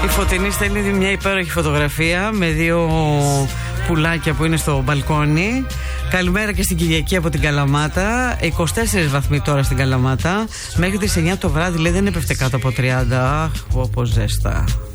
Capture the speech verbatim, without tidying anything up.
Η Φωτεινή στέλνει μια υπέροχη φωτογραφία με δύο πουλάκια που είναι στο μπαλκόνι. Καλημέρα και στην Κυριακή από την Καλαμάτα. είκοσι τέσσερις βαθμοί τώρα στην Καλαμάτα. Μέχρι τις εννιά το βράδυ λέει δεν έπεφτε κάτω από τριάντα. Αχ, όπως ζέστα.